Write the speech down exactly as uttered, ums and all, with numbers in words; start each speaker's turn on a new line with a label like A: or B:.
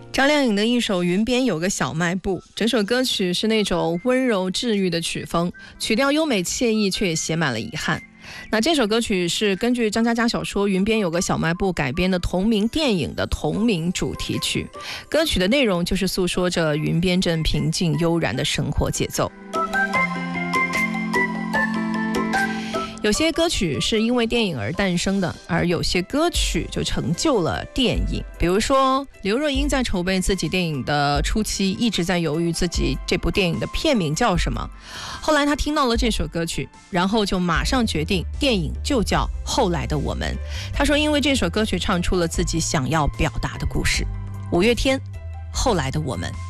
A: 张靓颖的一首《云边有个小卖部》，整首歌曲是那种温柔治愈的曲风，曲调优美惬意，却也写满了遗憾。那这首歌曲是根据张嘉佳小说《云边有个小卖部》改编的同名电影的同名主题曲。歌曲的内容就是诉说着云边镇平静悠然的生活节奏。有些歌曲是因为电影而诞生的，而有些歌曲就成就了电影。比如说刘若英在筹备自己电影的初期，一直在犹豫自己这部电影的片名叫什么。后来她听到了这首歌曲，然后就马上决定电影就叫《后来的我们》。她说因为这首歌曲唱出了自己想要表达的故事。五月天，《后来的我们》。